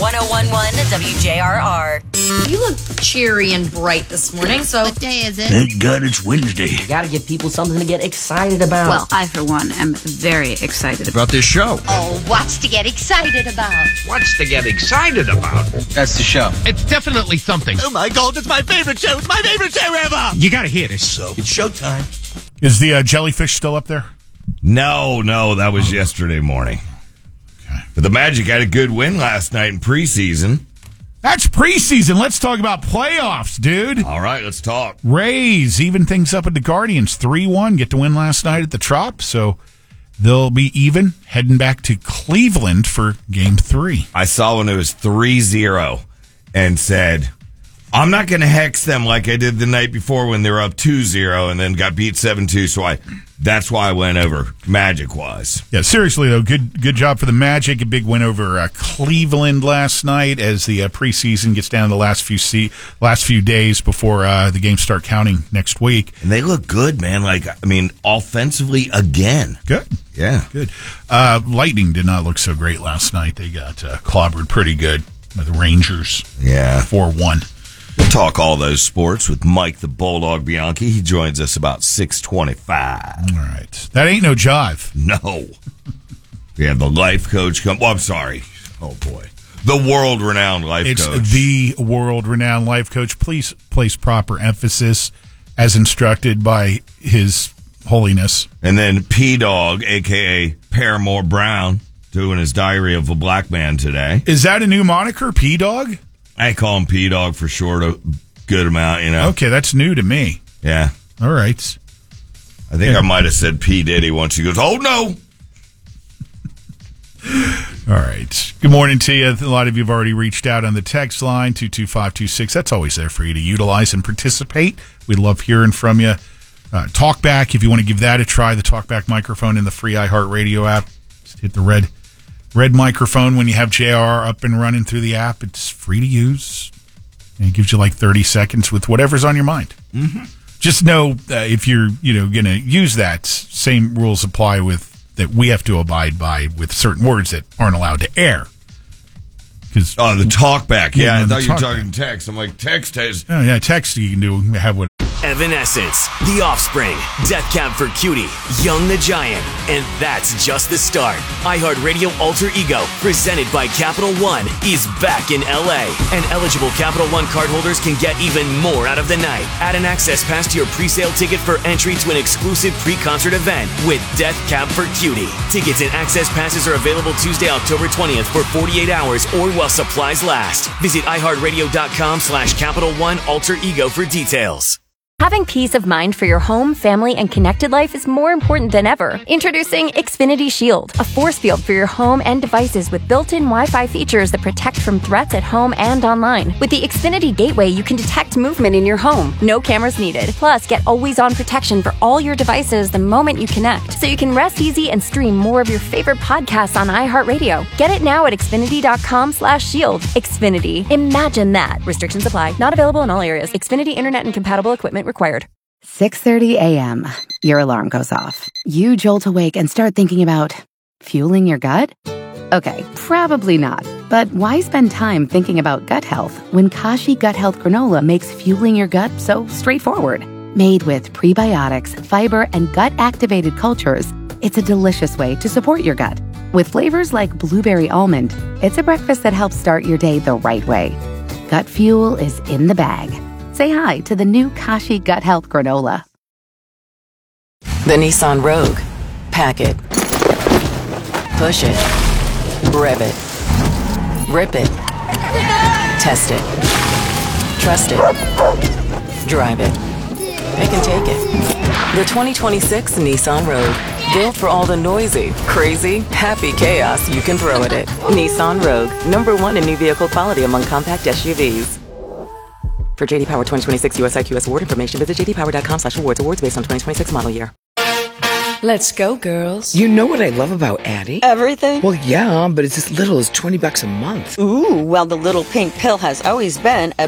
1011 WJRR. You look cheery and bright this morning, so... What day is it? Thank God it's Wednesday. You gotta give people something to get excited about. Well, I, for one, am very excited about this show. Oh, what's to get excited about? What's to get excited about? That's the show. It's definitely something. Oh my God, it's my favorite show. It's my favorite show ever. You gotta hear this. So, it's showtime. Is the jellyfish still up there? No, that was yesterday morning. Okay. But the Magic had a good win last night in preseason. That's preseason. Let's talk about playoffs, dude. All right, let's talk. Rays even things up at the Guardians. 3-1. Get the win last night at the Trop, so they'll be even heading back to Cleveland for Game 3. I saw when it was 3-0 and said, I'm not going to hex them like I did the night before when they were up 2-0 and then got beat 7-2. So that's why I went over Magic-wise. Yeah, seriously, though, good job for the Magic. A big win over Cleveland last night as the preseason gets down to the last few days before the games start counting next week. And they look good, man. Offensively again. Good. Yeah. Good. Lightning did not look so great last night. They got clobbered pretty good by the Rangers. Yeah. 4-1. We'll talk all those sports with Mike the Bulldog Bianchi. He joins us about 6:25. All right. That ain't no jive. No. We have the life coach come. I'm sorry. Oh, boy. The world-renowned life coach. It's the world-renowned life coach. Please place proper emphasis as instructed by His Holiness. And then P-Dog, a.k.a. Paramore Brown, doing his Diary of a Black Man today. Is that a new moniker, P-Dog? I call him P-Dog for short, a good amount, Okay, that's new to me. Yeah. All right. I think I might have said P. Diddy once. He goes, oh, no. All right. Good morning to you. A lot of you have already reached out on the text line, 22526. That's always there for you to utilize and participate. We love hearing from you. Talkback, if you want to give that a try, the Talkback microphone in the free iHeartRadio app. Just hit the red microphone when you have JR up and running through the app. It's free to use. And it gives you 30 seconds with whatever's on your mind. Mm-hmm. Just know if you're going to use that, same rules apply that we have to abide by with certain words that aren't allowed to air. The Talkback. Yeah, I thought you were talking back. text. I'm like, text is. Oh, yeah, text you can have what. Evanescence, The Offspring, Death Cab for Cutie, Young the Giant, and that's just the start. iHeartRadio Alter Ego, presented by Capital One, is back in LA, and eligible Capital One cardholders can get even more out of the night. Add an access pass to your pre-sale ticket for entry to an exclusive pre-concert event with Death Cab for Cutie. Tickets and access passes are available Tuesday, October 20th for 48 hours or while supplies last. Visit iHeartRadio.com/Capital One Alter Ego for details. Having peace of mind for your home, family, and connected life is more important than ever. Introducing Xfinity Shield, a force field for your home and devices with built-in Wi-Fi features that protect from threats at home and online. With the Xfinity Gateway, you can detect movement in your home. No cameras needed. Plus, get always-on protection for all your devices the moment you connect, so you can rest easy and stream more of your favorite podcasts on iHeartRadio. Get it now at Xfinity.com/shield. Xfinity. Imagine that. Restrictions apply. Not available in all areas. Xfinity Internet and compatible equipment required. 6:30 a.m. Your alarm goes off. You jolt awake and start thinking about fueling your gut? Okay, probably not. But why spend time thinking about gut health when Kashi Gut Health Granola makes fueling your gut so straightforward? Made with prebiotics, fiber, and gut-activated cultures, it's a delicious way to support your gut. With flavors like blueberry almond, it's a breakfast that helps start your day the right way. Gut fuel is in the bag. Say hi to the new Kashi Gut Health Granola. The Nissan Rogue. Pack it. Push it. Rev it. Rip it. Test it. Trust it. Drive it. Pick and take it. The 2026 Nissan Rogue. Built for all the noisy, crazy, happy chaos you can throw at it. Nissan Rogue. #1 in new vehicle quality among compact SUVs. For J.D. Power 2026 US IQS award information, visit jdpower.com/awards. Awards based on 2026 model year. Let's go, girls. You know what I love about Addie? Everything. Well, yeah, but it's as little as $20 a month. Ooh, well, the little pink pill has always been a